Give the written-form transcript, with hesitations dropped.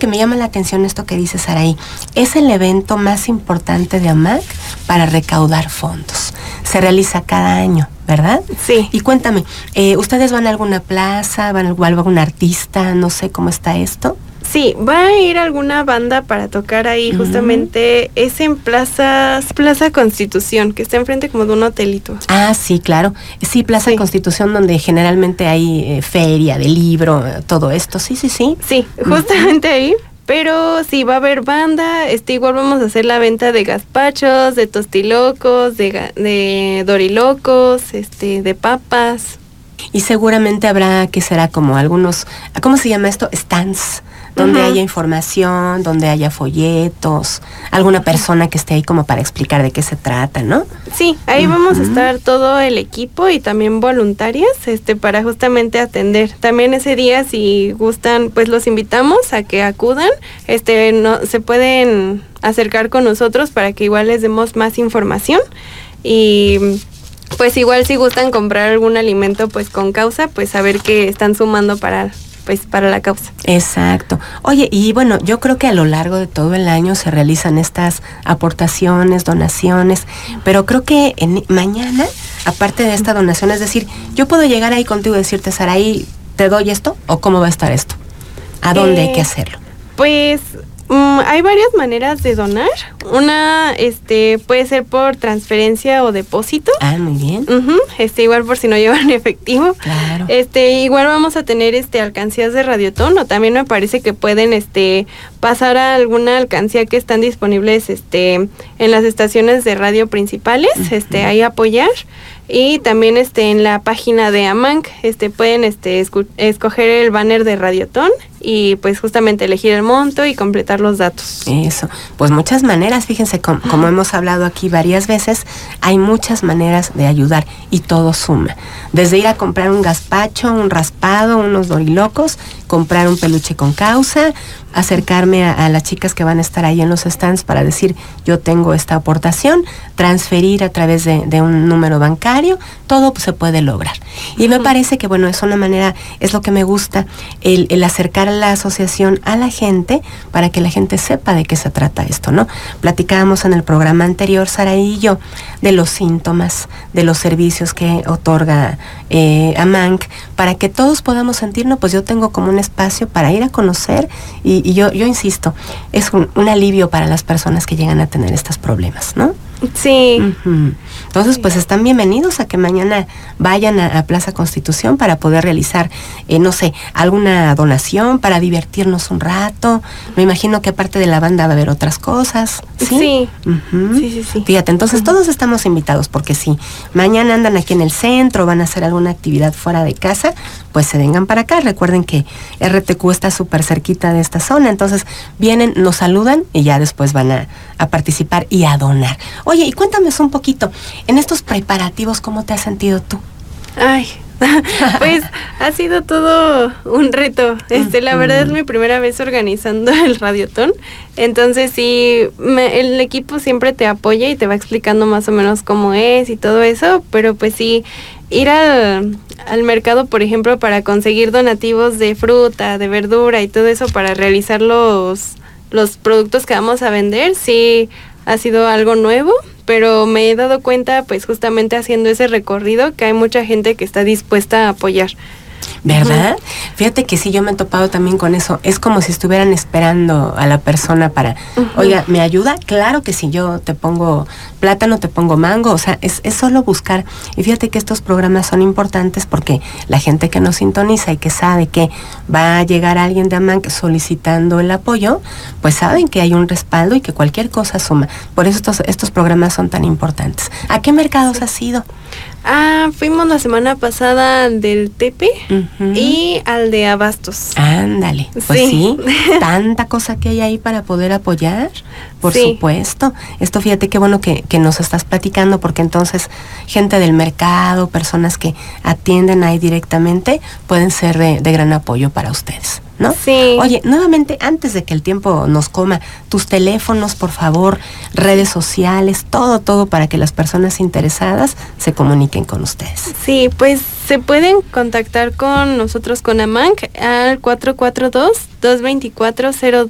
que me llama la atención esto que dice Saraí. Es el evento más importante de AMANC para recaudar fondos. Se realiza cada año, ¿verdad? Sí. Y cuéntame, ¿ustedes van a alguna plaza, van a algún artista? No sé cómo está esto. Sí, va a ir alguna banda para tocar ahí, justamente es en Plaza Constitución, que está enfrente como de un hotelito. Ah, sí, claro. Sí, Plaza Constitución, donde generalmente hay feria de libro, todo esto. Sí. Sí, justamente ahí. Pero sí, va a haber banda, igual vamos a hacer la venta de gazpachos, de tostilocos, de dorilocos, de papas. Y seguramente habrá, que será como algunos, ¿cómo se llama esto? Stands, donde haya información, donde haya folletos, alguna persona que esté ahí como para explicar de qué se trata, ¿no? Sí, ahí vamos a estar todo el equipo y también voluntarias, para justamente atender. También ese día, si gustan, pues los invitamos a que acudan, no, se pueden acercar con nosotros para que igual les demos más información y pues igual si gustan comprar algún alimento pues con causa, pues saber que están sumando para la causa. Exacto. Oye, y bueno, yo creo que a lo largo de todo el año se realizan estas aportaciones, donaciones, pero creo que mañana, aparte de esta donación, es decir, yo puedo llegar ahí contigo y decirte, Saraí, ¿te doy esto? ¿O cómo va a estar esto? ¿A dónde hay que hacerlo? Pues hay varias maneras de donar. Una, puede ser por transferencia o depósito. Ah, muy bien. Igual por si no llevan efectivo. Claro. Igual vamos a tener alcancías de Radiotón, o también me parece que pueden pasar a alguna alcancía que están disponibles en las estaciones de radio principales, ahí apoyar. Y también en la página de AMANC pueden escoger el banner de Radiotón y pues justamente elegir el monto y completar los datos. Eso, pues muchas maneras, fíjense, como hemos hablado aquí varias veces, hay muchas maneras de ayudar y todo suma. Desde ir a comprar un gazpacho, un raspado, unos dorilocos, comprar un peluche con causa, acercarme a las chicas que van a estar ahí en los stands para decir, yo tengo esta aportación, transferir a través de un número bancario, todo pues, se puede lograr. Y me parece que, bueno, es una manera, es lo que me gusta, el acercar a la asociación a la gente para que la gente sepa de qué se trata esto, ¿no? Platicábamos en el programa anterior, Saraí y yo, de los síntomas, de los servicios que otorga AMANC, para que todos podamos sentirnos, pues yo tengo como un espacio para ir a conocer y yo insisto, es un alivio para las personas que llegan a tener estos problemas, ¿no? Sí. Entonces, pues están bienvenidos a que mañana vayan a Plaza Constitución para poder realizar, no sé, alguna donación para divertirnos un rato. Me imagino que aparte de la banda va a haber otras cosas, ¿sí? Sí. Fíjate, entonces todos estamos invitados porque si mañana andan aquí en el centro, van a hacer alguna actividad fuera de casa, pues se vengan para acá. Recuerden que RTQ está súper cerquita de esta zona, entonces vienen, nos saludan y ya después van a participar y a donar. Oye, y cuéntame un poquito, en estos preparativos, ¿cómo te has sentido tú? Ay, pues ha sido todo un reto. La verdad es mi primera vez organizando el Radiotón. Entonces sí, el equipo siempre te apoya y te va explicando más o menos cómo es y todo eso, pero pues sí, ir al mercado, por ejemplo, para conseguir donativos de fruta, de verdura y todo eso para realizar los productos que vamos a vender, sí ha sido algo nuevo, pero me he dado cuenta, pues justamente haciendo ese recorrido, que hay mucha gente que está dispuesta a apoyar. ¿Verdad? Fíjate que sí, yo me he topado también con eso. Es como si estuvieran esperando a la persona para, oiga, ¿me ayuda? Claro que sí, yo te pongo plátano, te pongo mango, o sea, es solo buscar. Y fíjate que estos programas son importantes porque la gente que nos sintoniza y que sabe que va a llegar alguien de AMANC solicitando el apoyo, pues saben que hay un respaldo y que cualquier cosa suma. Por eso estos programas son tan importantes. ¿A qué mercados has ido? Fuimos la semana pasada al del Tepe y al de Abastos. Ándale, pues sí, tanta cosa que hay ahí para poder apoyar, por supuesto. Esto fíjate qué bueno que nos estás platicando, porque entonces gente del mercado, personas que atienden ahí directamente, pueden ser de gran apoyo para ustedes, ¿no? Sí. Oye, nuevamente, antes de que el tiempo nos coma, tus teléfonos, por favor, redes sociales, todo para que las personas interesadas se comuniquen con ustedes. Sí, pues se pueden contactar con nosotros, con AMANC, al 442-224-02